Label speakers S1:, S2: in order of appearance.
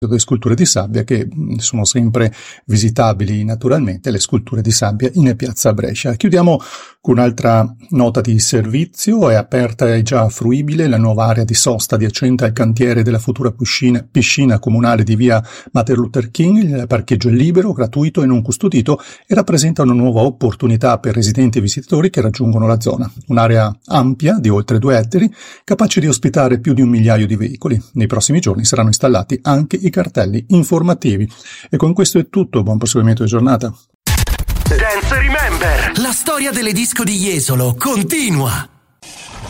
S1: delle sculture di sabbia, che sono sempre visitabili naturalmente, le sculture di sabbia in piazza Brescia. Chiudiamo con un'altra nota di servizio. È aperta e già fruibile la nuova area di sosta adiacente al cantiere della futura piscina comunale di via Martin Luther King. Il parcheggio è libero, gratuito e non custodito e rappresenta una nuova opportunità per residenti e visitatori che raggiungono la zona. Un'area ampia di oltre 2 ettari, capace di ospitare più di 1 migliaio di veicoli. Nei prossimi giorni saranno installati anche i cartelli informativi. E con questo è tutto, buon proseguimento di giornata.
S2: Dance Remember, la storia delle disco di Jesolo continua.